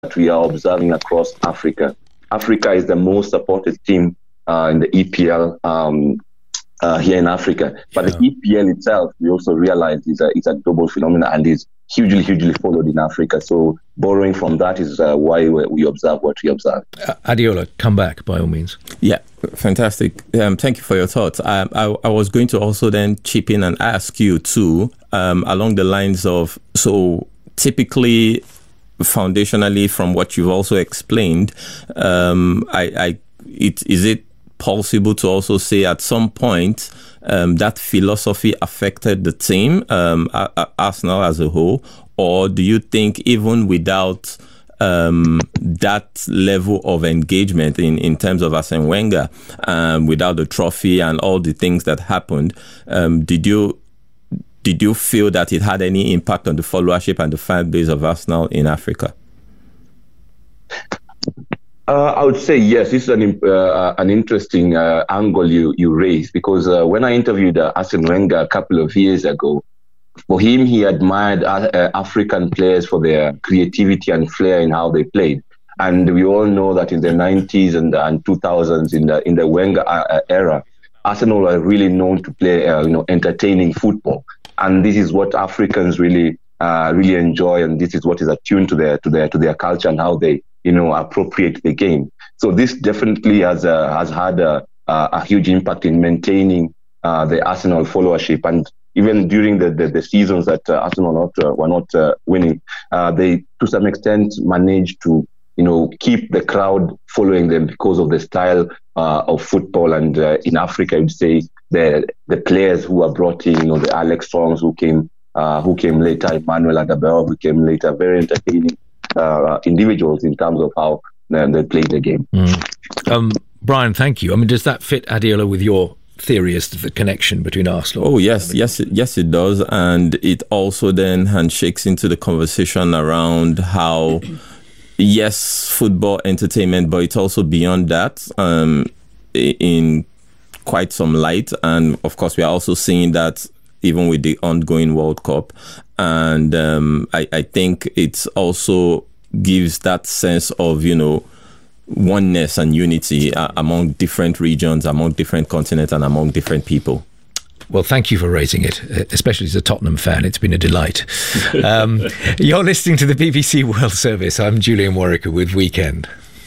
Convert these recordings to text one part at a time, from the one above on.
we are observing across Africa. Africa is the most supported team in the EPL here in Africa. But the EPL itself, we also realize is a global phenomenon and is hugely followed in Africa. So borrowing from that is why we observe what we observe. Adeola, come back by all means. Yeah, fantastic. Thank you for your thoughts. I was going to also then chip in and ask you too, along the lines of, so typically, foundationally, from what you've also explained, is it possible to also say at some point that philosophy affected the team, Arsenal as a whole, or do you think even without that level of engagement in terms of Arsene Wenger, without the trophy and all the things that happened, did you feel that it had any impact on the followership and the fan base of Arsenal in Africa? I would say yes. This is an interesting angle you raised, because when I interviewed Arsene Wenger a couple of years ago, for him, he admired African players for their creativity and flair in how they played. And we all know that in the 90s and 2000s, in the Wenger era, Arsenal are really known to play entertaining football. And this is what Africans really enjoy, and this is what is attuned to their culture and how they appropriate the game. So this definitely has had a huge impact in maintaining the Arsenal followership. And even during the seasons that Arsenal were not winning, they to some extent managed to keep the crowd following them because of the style of football. And in Africa, you'd say the players who were brought in, the Alex Songs who came later, Emmanuel Adebayor who came later, very entertaining individuals in terms of how they played the game. Brian, thank you. I mean, does that fit, Adeola, with your theory as to the connection between Arsenal? Oh, yes, it does. And it also then handshakes into the conversation around how, yes, football entertainment, but it's also beyond that in quite some light. And of course, we are also seeing that even with the ongoing World Cup. And I think it also gives that sense of, oneness and unity among different regions, among different continents, and among different people. Well, thank you for raising it, especially as a Tottenham fan. It's been a delight. You're listening to the BBC World Service. I'm Julian Warwicker with Weekend.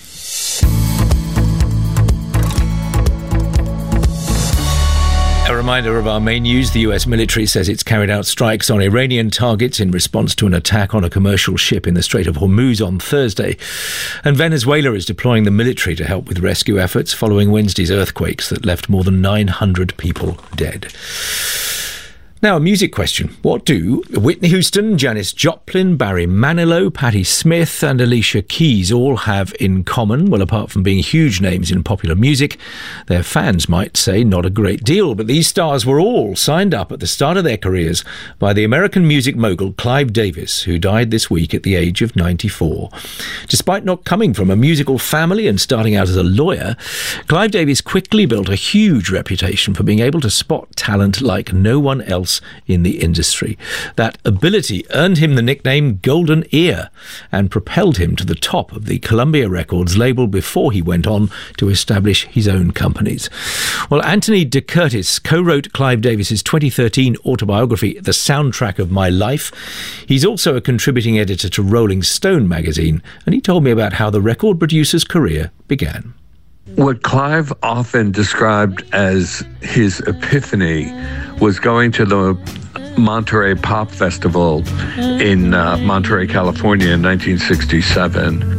A reminder of our main news. The US military says it's carried out strikes on Iranian targets in response to an attack on a commercial ship in the Strait of Hormuz on Thursday. And Venezuela is deploying the military to help with rescue efforts following Wednesday's earthquakes that left more than 900 people dead. Now, a music question. What do Whitney Houston, Janis Joplin, Barry Manilow, Patti Smith and Alicia Keys all have in common? Well, apart from being huge names in popular music, their fans might say not a great deal. But these stars were all signed up at the start of their careers by the American music mogul Clive Davis, who died this week at the age of 94. Despite not coming from a musical family and starting out as a lawyer, Clive Davis quickly built a huge reputation for being able to spot talent like no one else in the industry. That ability earned him the nickname Golden Ear and propelled him to the top of the Columbia Records label before he went on to establish his own companies. Well, Anthony De Curtis co-wrote Clive Davis's 2013 autobiography, The Soundtrack of My Life. He's also a contributing editor to Rolling Stone magazine, and he told me about how the record producer's career began. What Clive often described as his epiphany was going to the Monterey Pop Festival in Monterey, California in 1967